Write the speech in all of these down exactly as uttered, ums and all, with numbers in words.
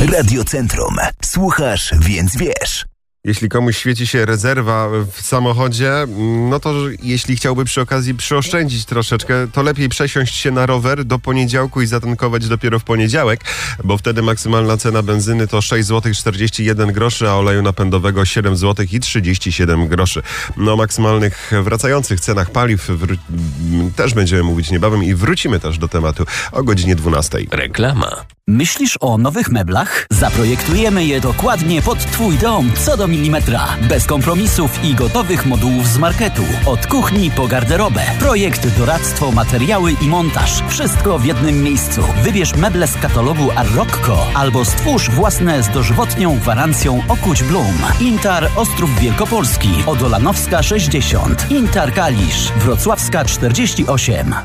Radiocentrum. Słuchasz, więc wiesz. Jeśli komuś świeci się rezerwa w samochodzie, no to jeśli chciałby przy okazji przyoszczędzić troszeczkę, to lepiej przesiąść się na rower do poniedziałku i zatankować dopiero w poniedziałek, bo wtedy maksymalna cena benzyny to sześć złotych czterdzieści jeden groszy, a oleju napędowego siedem złotych i trzydzieści siedem groszy. No o maksymalnych wracających cenach paliw wró- też będziemy mówić niebawem i wrócimy też do tematu o godzinie dwunastej. Reklama. Myślisz o nowych meblach? Zaprojektujemy je dokładnie pod Twój dom, co do milimetra. Bez kompromisów i gotowych modułów z marketu. Od kuchni po garderobę. Projekt, doradztwo, materiały i montaż. Wszystko w jednym miejscu. Wybierz meble z katalogu Arroccco albo stwórz własne z dożywotnią gwarancją Okuć Blum. Intar Ostrów Wielkopolski. Odolanowska sześćdziesiąt. Intar Kalisz. Wrocławska czterdzieści osiem.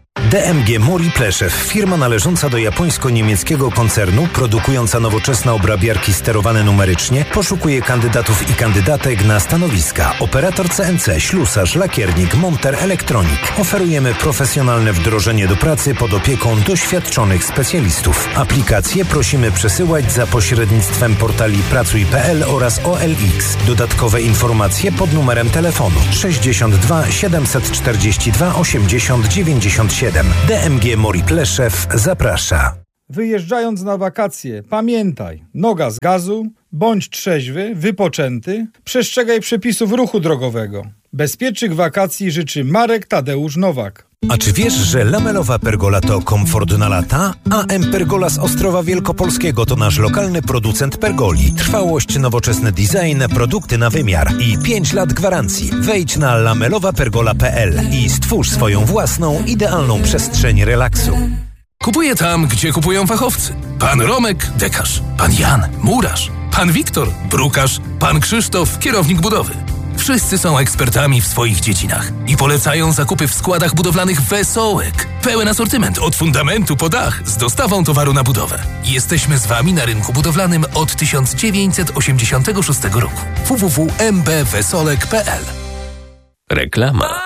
D M G Mori Pleszew, firma należąca do japońsko-niemieckiego koncernu, produkująca nowoczesne obrabiarki sterowane numerycznie, poszukuje kandydatów i kandydatek na stanowiska operator C N C, ślusarz, lakiernik, monter, elektronik. Oferujemy profesjonalne wdrożenie do pracy pod opieką doświadczonych specjalistów. Aplikacje prosimy przesyłać za pośrednictwem portali pracuj kropka p l oraz O L X. Dodatkowe informacje pod numerem telefonu sześćdziesiąt dwa siedemset czterdzieści dwa osiemdziesiąt dziewięćdziesiąt siedem. D M G Mori Pleszew zaprasza. Wyjeżdżając na wakacje, pamiętaj, noga z gazu, bądź trzeźwy, wypoczęty, przestrzegaj przepisów ruchu drogowego. Bezpiecznych wakacji życzy Marek Tadeusz Nowak. A czy wiesz, że lamelowa pergola to komfort na lata? A M Pergola z Ostrowa Wielkopolskiego to nasz lokalny producent pergoli. Trwałość, nowoczesny design, produkty na wymiar i pięć lat gwarancji. Wejdź na lamelowa pergola kropka p l i stwórz swoją własną, idealną przestrzeń relaksu. Kupuję tam, gdzie kupują fachowcy. Pan Romek, dekarz. Pan Jan, murarz. Pan Wiktor, brukarz. Pan Krzysztof, kierownik budowy. Wszyscy są ekspertami w swoich dziedzinach i polecają zakupy w składach budowlanych Wesołek. Pełen asortyment od fundamentu po dach z dostawą towaru na budowę. Jesteśmy z Wami na rynku budowlanym od tysiąc dziewięćset osiemdziesiątego szóstego roku. w w w kropka m b wesolek kropka p l. Reklama.